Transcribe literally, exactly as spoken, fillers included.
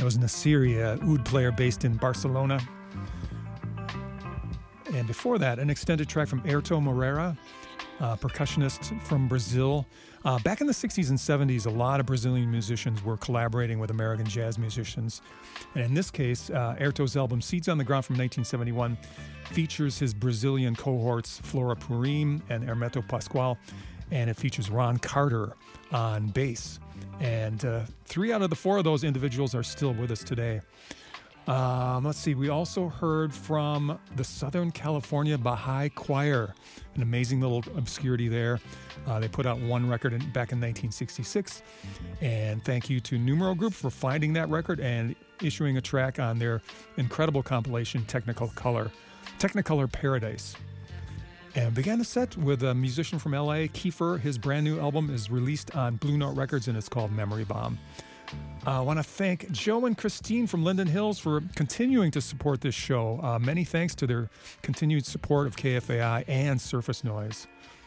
That was Nasiri, a oud player based in Barcelona. And before that, an extended track from Airto Moreira, uh, percussionist from Brazil. Uh, back in the sixties and seventies, a lot of Brazilian musicians were collaborating with American jazz musicians. And in this case, uh, Airto's album Seeds on the Ground from nineteen seventy-one features his Brazilian cohorts Flora Purim and Hermeto Pascoal, and it features Ron Carter on bass. And uh, three out of the four of those individuals are still with us today. Um, let's see, we also heard from the Southern California Baha'i Choir, an amazing little obscurity there. Uh, they put out one record in, back in nineteen sixty-six, and thank you to Numero Group for finding that record and issuing a track on their incredible compilation, Technicolor, Technicolor Paradise. And began the set with a musician from L A, Kiefer. His brand new album is released on Blue Note Records, and it's called Memory Bomb. Uh, I want to thank Joe and Christine from Linden Hills for continuing to support this show. Uh, many thanks to their continued support of K F A I and Surface Noise.